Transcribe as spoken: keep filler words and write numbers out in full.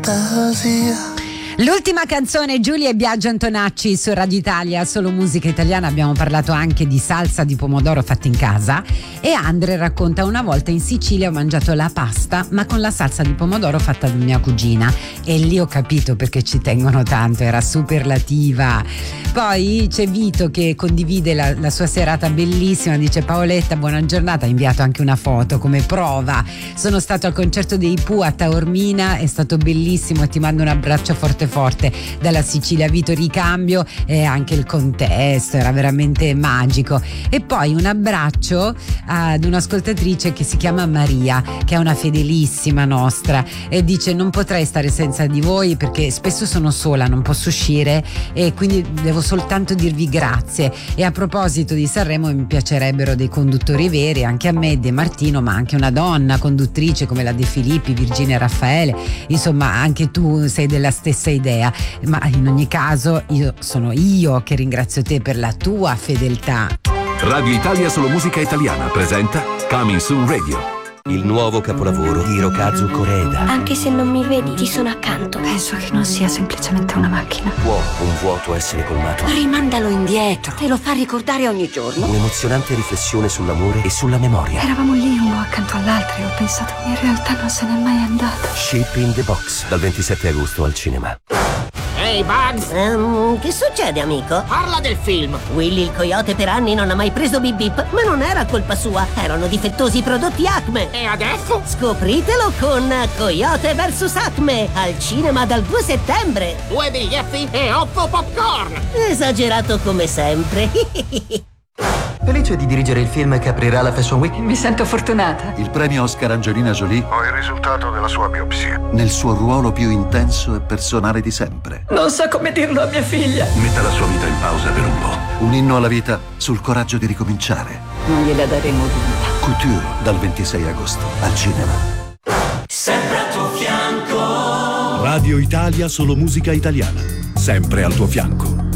fantasia. L'ultima canzone, Giulia e Biagio Antonacci su Radio Italia, solo musica italiana. Abbiamo parlato anche di salsa di pomodoro fatta in casa e Andre racconta: una volta in Sicilia ho mangiato la pasta ma con la salsa di pomodoro fatta da mia cugina, e lì ho capito perché ci tengono tanto, era superlativa. Poi c'è Vito che condivide la, la sua serata bellissima, dice: Paoletta, buona giornata, ha inviato anche una foto come prova. Sono stato al concerto dei Pooh a Taormina, è stato bellissimo e ti mando un abbraccio forte forte dalla Sicilia. Vito, ricambio, e anche il contesto era veramente magico. E poi un abbraccio ad un'ascoltatrice che si chiama Maria, che è una fedelissima nostra, e dice: non potrei stare senza di voi perché spesso sono sola, non posso uscire e quindi devo soltanto dirvi grazie. E a proposito di Sanremo, mi piacerebbero dei conduttori veri, anche a me, De Martino, ma anche una donna conduttrice come la De Filippi, Virginia Raffaele. Insomma, anche tu sei della stessa idea, ma in ogni caso io sono io che ringrazio te per la tua fedeltà. Radio Italia Solo Musica Italiana presenta Coming Soon Radio, il nuovo capolavoro di Hirokazu Koreeda. Anche se non mi vedi, ti sono accanto. Penso che non sia semplicemente una macchina. Può un vuoto essere colmato? Rimandalo indietro, te lo fa ricordare ogni giorno. Un'emozionante riflessione sull'amore e sulla memoria. Eravamo lì uno accanto all'altro e ho pensato, in realtà non se n'è mai andato. Shaping the Box, dal ventisette agosto al cinema. Ehi, hey Bugs! Um, che succede, amico? Parla del film! Willy il coyote per anni non ha mai preso Bip Bip, ma non era colpa sua, erano difettosi i prodotti Acme. E adesso? Scopritelo con Coyote versus Acme, al cinema dal due settembre. Due biglietti e otto popcorn! Esagerato come sempre. Felice di dirigere il film che aprirà la Fashion Week. Mi sento fortunata. Il premio Oscar Angelina Jolie. Ho il risultato della sua biopsia. Nel suo ruolo più intenso e personale di sempre. Non so come dirlo a mia figlia. Metta la sua vita in pausa per un po'. Un inno alla vita sul coraggio di ricominciare. Non gliela daremo vinta. Couture, dal ventisei agosto al cinema. Sempre al tuo fianco. Radio Italia Solo Musica Italiana. Sempre al tuo fianco.